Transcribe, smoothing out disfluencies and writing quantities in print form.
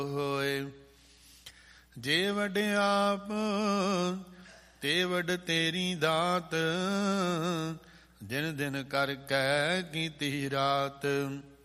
ਹੋਏ। ਜੇ ਵਡ ਆਪ ਤੇ ਵਡ ਤੇਰੀ ਦਾਤ, ਦਿਨ ਦਿਨ ਕਰ ਕੈ ਕੀਤੀ ਰਾਤ।